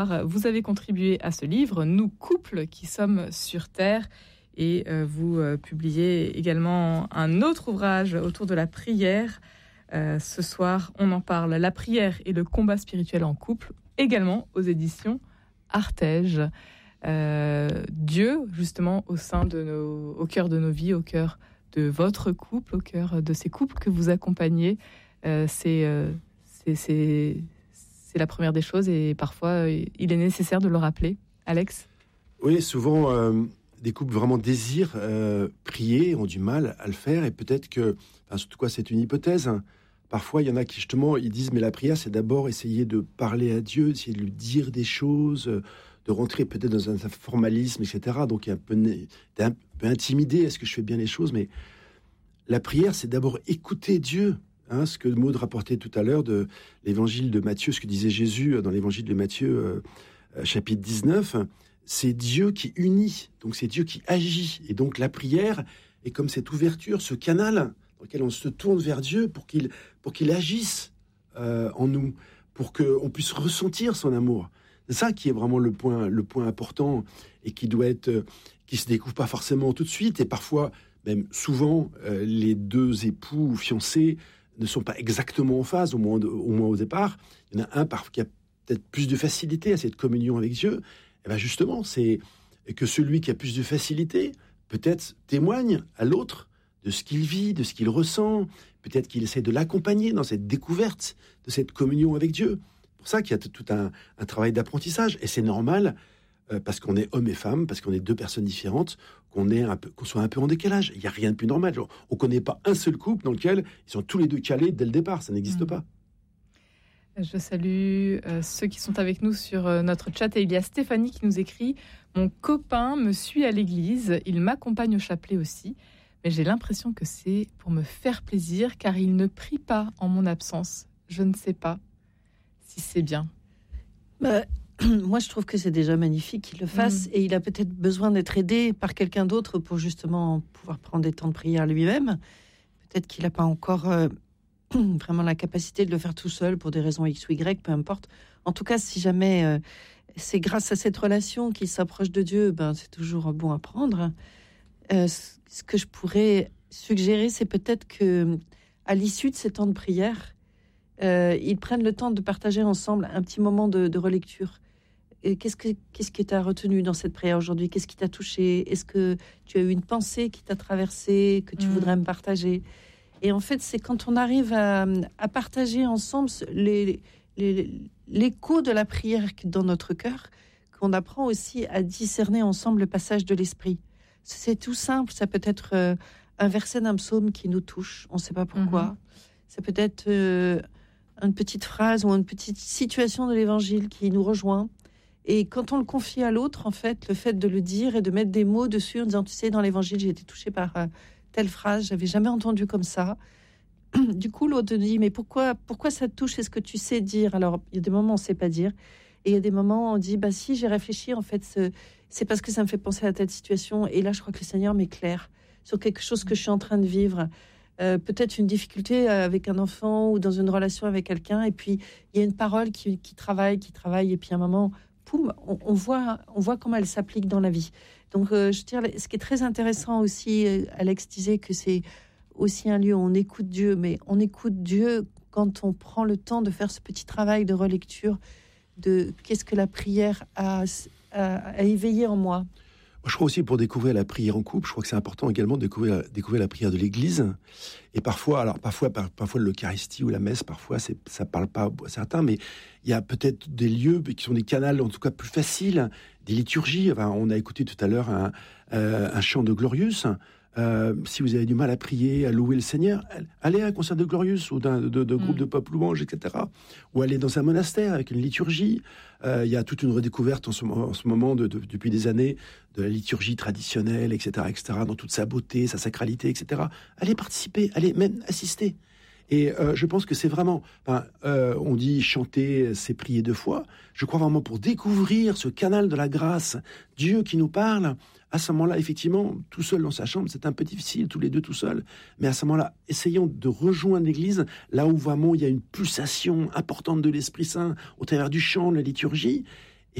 Vous avez contribué à ce livre, Nous couples qui sommes sur Terre, et vous publiez également un autre ouvrage autour de la prière. Ce soir, on en parle, la prière et le combat spirituel en couple, également aux éditions Artege. Dieu, justement, au cœur de nos vies, au cœur de votre couple, au cœur de ces couples que vous accompagnez, c'est la première des choses, et parfois il est nécessaire de le rappeler. Alex ? Oui, souvent des couples vraiment désirent prier, ont du mal à le faire, et peut-être que, surtout quoi, c'est une hypothèse. Parfois, il y en a qui justement, ils disent, mais la prière, c'est d'abord essayer de parler à Dieu, essayer de lui dire des choses, de rentrer peut-être dans un formalisme, etc. Donc, il est un peu intimidé, est-ce que je fais bien les choses ? Mais la prière, c'est d'abord écouter Dieu. Ce que Maud rapportait tout à l'heure de l'évangile de Matthieu, ce que disait Jésus dans l'évangile de Matthieu, chapitre 19, c'est Dieu qui unit, donc c'est Dieu qui agit. Et donc la prière est comme cette ouverture, ce canal dans lequel on se tourne vers Dieu pour qu'il agisse en nous, pour qu'on puisse ressentir son amour. C'est ça qui est vraiment le point important, et qui se découvre pas forcément tout de suite, et parfois, même souvent, les deux époux ou fiancés ne sont pas exactement en phase, au moins au départ. Il y en a un qui a peut-être plus de facilité à cette communion avec Dieu. Et bien justement, c'est que celui qui a plus de facilité, peut-être témoigne à l'autre de ce qu'il vit, de ce qu'il ressent. Peut-être qu'il essaie de l'accompagner dans cette découverte de cette communion avec Dieu. C'est pour ça qu'il y a tout un travail d'apprentissage. Et c'est normal, parce qu'on est homme et femme, parce qu'on est deux personnes différentes, qu'on soit un peu en décalage. Il n'y a rien de plus normal. Genre, on ne connaît pas un seul couple dans lequel ils sont tous les deux calés dès le départ. Ça n'existe pas. Je salue ceux qui sont avec nous sur notre chat. Et il y a Stéphanie qui nous écrit « Mon copain me suit à l'église. Il m'accompagne au chapelet aussi. Mais j'ai l'impression que c'est pour me faire plaisir, car il ne prie pas en mon absence. Je ne sais pas si c'est bien. » Moi, je trouve que c'est déjà magnifique qu'il le fasse, et il a peut-être besoin d'être aidé par quelqu'un d'autre pour justement pouvoir prendre des temps de prière lui-même. Peut-être qu'il n'a pas encore vraiment la capacité de le faire tout seul pour des raisons X ou Y, peu importe. En tout cas, si jamais c'est grâce à cette relation qu'il s'approche de Dieu, c'est toujours bon à prendre. Ce que je pourrais suggérer, c'est peut-être que à l'issue de ces temps de prière, ils prennent le temps de partager ensemble un petit moment de relecture. Et qu'est-ce qui t'a retenu dans cette prière aujourd'hui ? Qu'est-ce qui t'a touché ? Est-ce que tu as eu une pensée qui t'a traversé, que tu voudrais me partager ? Et en fait, c'est quand on arrive à partager ensemble l'écho de la prière dans notre cœur, qu'on apprend aussi à discerner ensemble le passage de l'esprit. C'est tout simple, ça peut être un verset d'un psaume qui nous touche, on ne sait pas pourquoi. Ça peut être une petite phrase ou une petite situation de l'évangile qui nous rejoint. Et quand on le confie à l'autre, en fait, le fait de le dire et de mettre des mots dessus en disant, tu sais, dans l'évangile, j'ai été touchée par telle phrase, j'avais jamais entendu comme ça. Du coup, l'autre dit, mais pourquoi ça te touche ? Est-ce que tu sais dire ? Alors, il y a des moments où on ne sait pas dire. Et il y a des moments où on dit, si, j'ai réfléchi, en fait, c'est parce que ça me fait penser à telle situation. Et là, je crois que le Seigneur m'éclaire sur quelque chose que je suis en train de vivre. Peut-être une difficulté avec un enfant ou dans une relation avec quelqu'un. Et puis, il y a une parole qui travaille. Et puis, à un moment, poum, on voit comment elle s'applique dans la vie. Donc, je veux dire, ce qui est très intéressant aussi, Alex disait que c'est aussi un lieu où on écoute Dieu. Mais on écoute Dieu quand on prend le temps de faire ce petit travail de relecture de qu'est-ce que la prière a éveillé en moi. Je crois aussi, pour découvrir la prière en couple, je crois que c'est important également de découvrir la prière de l'Église. Et parfois l'Eucharistie ou la messe, parfois ça parle pas à certains, mais il y a peut-être des lieux qui sont des canaux, en tout cas plus faciles, des liturgies. Enfin, on a écouté tout à l'heure un chant de Glorious. Si vous avez du mal à prier, à louer le Seigneur, allez à un concert de Glorious ou de groupe de pop louange, etc. Ou allez dans un monastère avec une liturgie. Il y a toute une redécouverte en ce moment, depuis des années, de la liturgie traditionnelle, etc., dans toute sa beauté, sa sacralité, etc. Allez participer, allez même assister. Et je pense que c'est vraiment... on dit chanter, c'est prier deux fois. Je crois vraiment pour découvrir ce canal de la grâce, Dieu qui nous parle. À ce moment-là, effectivement, tout seul dans sa chambre, c'est un peu difficile, tous les deux tout seuls. Mais à ce moment-là, essayons de rejoindre l'Église, là où vraiment il y a une pulsation importante de l'Esprit Saint, au travers du chant, de la liturgie.